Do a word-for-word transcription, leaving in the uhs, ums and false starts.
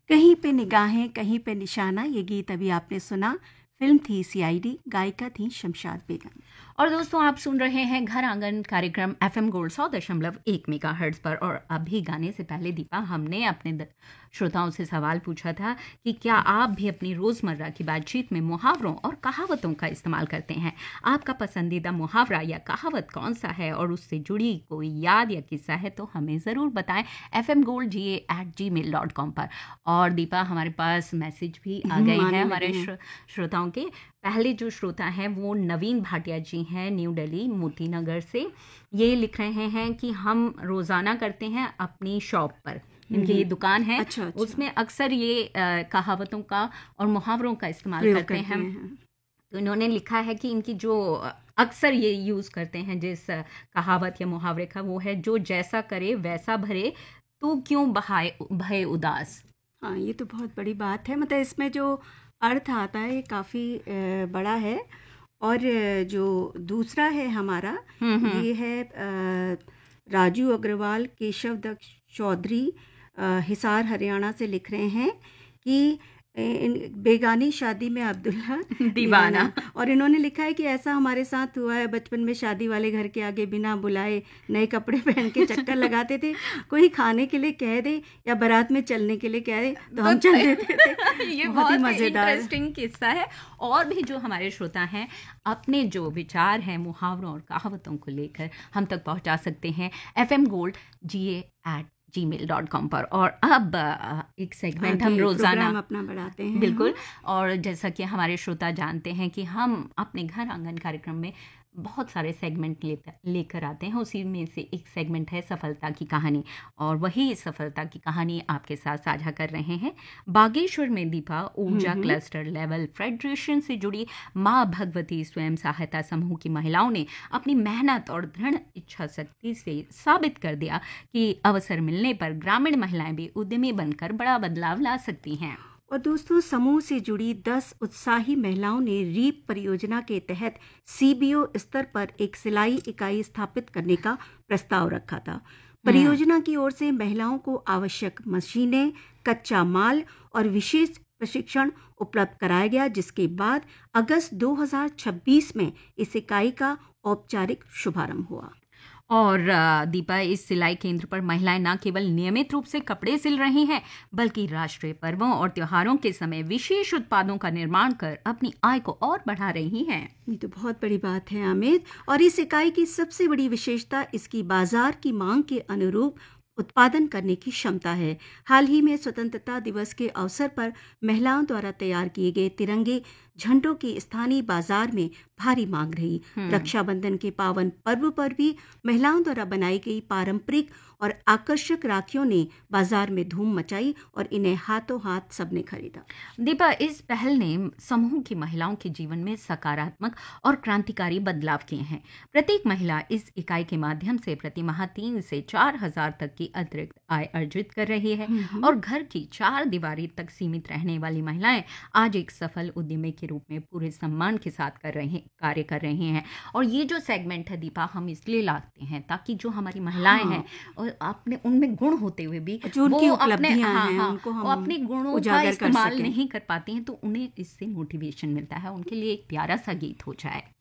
कहीं पे निगाहें कहीं पे निशाना, ये गीत अभी आपने सुना। फिल्म थी सीआईडी, गायिका थी शमशाद बेगम। और दोस्तों आप सुन रहे हैं घर आंगन कार्यक्रम एफएम गोल्ड सौ दशमलव एक मेगा हर्ट्ज पर। और अभी गाने से पहले दीपा हमने अपने श्रोताओं से सवाल पूछा था कि क्या आप भी अपनी रोज़मर्रा की बातचीत में मुहावरों और कहावतों का इस्तेमाल करते हैं। आपका पसंदीदा मुहावरा या कहावत कौन सा है और उससे जुड़ी कोई याद या किस्सा है तो हमें ज़रूर बताएं एफ एम गोल्ड जी ए एट जी मेल डॉट कॉम पर। और दीपा हमारे पास मैसेज भी आ गए हैं हमारे श्रोताओं के। पहले जो श्रोता हैं वो नवीन भाटिया जी हैं, न्यू दिल्ली मोती नगर से। ये लिख रहे हैं कि हम रोज़ाना करते हैं अपनी शॉप पर, इनकी ये दुकान है, अच्छा, अच्छा। उसमें अक्सर ये आ, कहावतों का और मुहावरों का इस्तेमाल करते, करते हैं, हैं। तो इन्होंने लिखा है कि इनकी जो अक्सर ये यूज़ करते हैं जिस कहावत या मुहावरे का, वो है जो जैसा करे वैसा भरे, तू क्यों बहाए भय उदास। हाँ, ये तो बहुत बड़ी बात है। मतलब इसमें जो अर्थ आता है ये काफ़ी बड़ा है। और जो दूसरा है हमारा, ये है राजू अग्रवाल केशव दत्त चौधरी, हिसार हरियाणा से लिख रहे हैं कि बेगानी शादी में अब्दुल्ला दीवाना। और इन्होंने लिखा है कि ऐसा हमारे साथ हुआ है, बचपन में शादी वाले घर के आगे बिना बुलाए नए कपड़े पहन के चक्कर लगाते थे। कोई खाने के लिए कह दे या बारात में चलने के लिए कह दे तो हम चल देते थे। ये बहुत ही मजेदार इंटरेस्टिंग किस्सा है। और भी जो हमारे श्रोता हैं अपने जो विचार हैं मुहावरों और कहावतों को लेकर हम तक पहुंचा सकते हैं एफ एम गोल्ड जी ए एट जी मेल डॉट कॉम पर। और अब एक सेगमेंट हम रोज़ाना अपना बढ़ाते हैं। बिल्कुल। और जैसा कि हमारे श्रोता जानते हैं कि हम अपने घर आंगन कार्यक्रम में बहुत सारे सेगमेंट लेकर लेकर आते हैं। उसी में से एक सेगमेंट है सफलता की कहानी, और वही सफलता की कहानी आपके साथ साझा कर रहे हैं बागेश्वर में दीपा ऊर्जा क्लस्टर लेवल फेडरेशन से जुड़ी माँ भगवती स्वयं सहायता समूह की महिलाओं ने अपनी मेहनत और दृढ़ इच्छा शक्ति से साबित कर दिया कि अवसर मिलने पर ग्रामीण महिलाएं भी उद्यमी बनकर बड़ा बदलाव ला सकती हैं। और दोस्तों, समूह से जुड़ी दस उत्साही महिलाओं ने रीप परियोजना के तहत सीबीओ स्तर पर एक सिलाई इकाई स्थापित करने का प्रस्ताव रखा था। परियोजना की ओर से महिलाओं को आवश्यक मशीनें, कच्चा माल और विशेष प्रशिक्षण उपलब्ध कराया गया, जिसके बाद अगस्त दो हज़ार छब्बीस में इस इकाई का औपचारिक शुभारंभ हुआ। और दीपा, इस सिलाई केंद्र पर महिलाएं न केवल नियमित रूप से कपड़े सिल रही हैं, बल्कि राष्ट्रीय पर्वों और त्योहारों के समय विशेष उत्पादों का निर्माण कर अपनी आय को और बढ़ा रही हैं। ये तो बहुत बड़ी बात है अमित। और इस इकाई की सबसे बड़ी विशेषता इसकी बाजार की मांग के अनुरूप उत्पादन करने की क्षमता है। हाल ही में स्वतंत्रता दिवस के अवसर पर महिलाओं द्वारा तैयार किए गए तिरंगे झंडों की स्थानीय बाजार में भारी मांग रही। रक्षाबंधन के पावन पर्व पर भी महिलाओं द्वारा बनाई गई पारंपरिक और आकर्षक राखियों ने बाजार में धूम मचाई और इन्हें हाथों हाथ सबने खरीदा। दीपा, इस पहल ने समूह की महिलाओं के जीवन में सकारात्मक और क्रांतिकारी बदलाव किए हैं। प्रत्येक महिला इस इकाई के माध्यम से प्रति माह तीन से चार हजार तक की अतिरिक्त आय अर्जित कर रही है। और घर की चार दीवारी तक सीमित रहने वाली महिलाएं आज एक सफल उद्यमी के रूप में पूरे सम्मान के साथ कर रहे कार्य कर रहे हैं। और ये जो सेगमेंट है दीपा, हम इसलिए लाते हैं ताकि जो हमारी महिलाएं हाँ। हैं और अपने उनमें गुण होते हुए भी जो वो अपने हाँ, हाँ, उनको हम वो अपने गुणों का इस्तेमाल नहीं कर पाती हैं, तो उन्हें इससे मोटिवेशन मिलता है। उनके लिए एक प्यारा सा गीत हो जाए।